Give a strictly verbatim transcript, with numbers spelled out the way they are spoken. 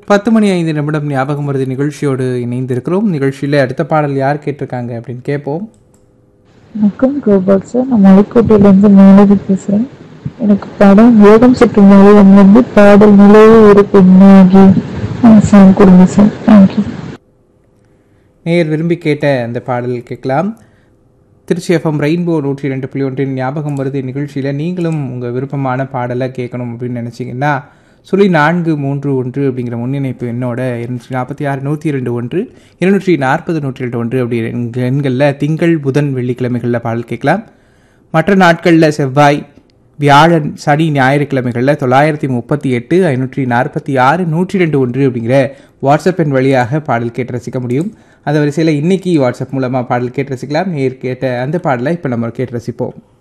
பத்து மணி ஐந்து நிமிடம் ஞாபகம் வருது நிகழ்ச்சியோடு இணைந்திருக்கிறோம். நிகழ்ச்சியில் அடுத்த பாடல் யார் கேட்டிருக்காங்க அப்படின்னு கேட்போம். வணக்கம் கோபால் சார், நான் மலைக்கோட்டையிலேருந்து மேலதி பேசுகிறேன். எனக்கு படம் யோகம் சுற்றும் வந்து பாடல் நிலையே ஒரு பெண்ணாகி சாங் கொடுங்க சார். தேங்க்யூ. நேயர் விரும்பி கேட்ட அந்த பாடல் கேட்கலாம். திருச்சி எஃப்எம் ரெயின்போ நூற்றி ரெண்டு புள்ளி ஒன்றின் ஞாபகம் வருது நிகழ்ச்சியில் நீங்களும் உங்கள் விருப்பமான பாடலை கேட்கணும் அப்படின்னு நினச்சிங்கன்னா சொல்லி நான்கு மூன்று ஒன்று அப்படிங்கிற முன்னிணைப்பு எண்ணோட இருநூற்றி நாற்பத்தி ஆறு நூற்றி இரண்டு ஒன்று இருநூற்றி நாற்பது நூற்றி ரெண்டு ஒன்று அப்படி எண்களில் திங்கள் புதன் வெள்ளிக்கிழமைகளில் பாடல் கேட்கலாம். மற்ற நாட்களில் செவ்வாய் வியாழன் சனி ஞாயிற்றுக்கிழமைகளில் தொள்ளாயிரத்தி முப்பத்தி எட்டு ஐநூற்றி நாற்பத்தி ஆறு நூற்றி ரெண்டு ஒன்று அப்படிங்கிற வாட்ஸ்அப் எண் வழியாக பாடல் கேட்டு ரசிக்க முடியும். அந்த வரிசையில் இன்னைக்கு வாட்ஸ்அப் மூலமாக பாடல் கேட்டு ரசிக்கலாம். நேர் கேட்ட அந்த பாடலை இப்போ நம்ம கேட்டு ரசிப்போம்.